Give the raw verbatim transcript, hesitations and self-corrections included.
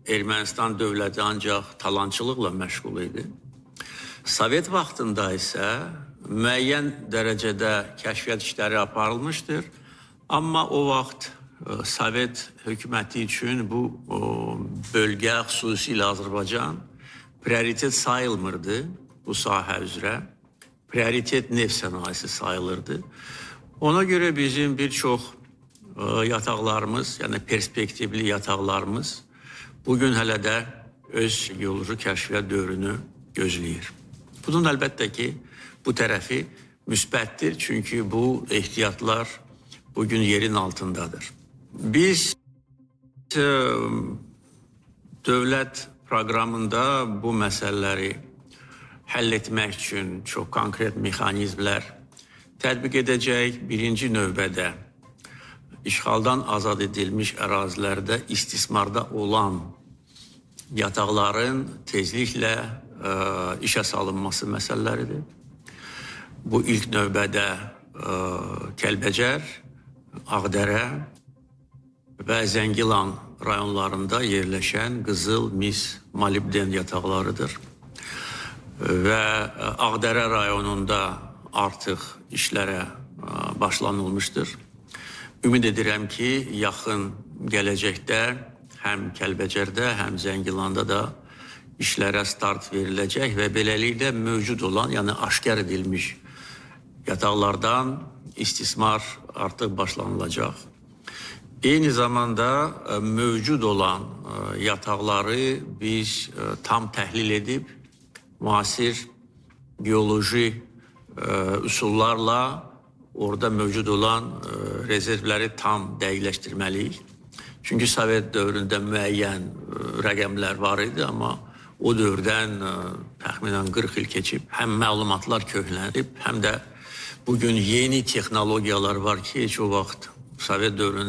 Ermənistan dövləti ancaq talançılıqla məşğul idi. Sovet vaxtında isə müəyyən dərəcədə kəşfiyyat işləri aparılmışdır. Amma o vaxt Sovet hökuməti üçün bu bölgə, xüsusilə Azərbaycan prioritet sayılmırdı bu sahə üzrə. Prioritet neft sənayesi sayılırdı. Ona görə bizim bir çox yataqlarımız, yəni perspektivli yataqlarımız bugün hələ də öz geoloji kəşfiyyat dövrünü gözləyir. Bunun əlbəttə ki, bu tərəfi müsbətdir, çünki bu ehtiyatlar bugün yerin altındadır. Biz e, dövlət proqramında bu məsələləri həll etmək üçün çox konkret mexanizmlər tətbiq edəcək. Birinci növbədə işğaldan azad edilmiş ərazilərdə istismarda olan yataqların tezliklə e, işə salınması məsələləridir. Bu ilk növbədə e, Kəlbəcər, Ağdərə və Zəngilan rayonlarında yerləşən qızıl, mis, molibden yataqlarıdır. Və Ağdərə rayonunda artıq işlərə başlanılmışdır. Ümid edirəm ki, yaxın gələcəkdə həm Kəlbəcərdə, həm Zəngilanda da işlərə start veriləcək və beləliklə mövcud olan, yəni aşkar edilmiş yataqlardan istismar artıq başlanılacaq. Eyni zamanda mövcud olan yataqları biz tam təhlil edib, müasir geoloji üsullarla orada mövcud olan rezervləri tam dəqiqləşdirməliyik. Çünki Sovet dövründə müəyyən rəqəmlər var idi, amma o dövrdən təxminən qırx il keçib, həm məlumatlar köklənib, həm də bugün yeni texnologiyalar var ki, heç o vaxt Sovet dövründə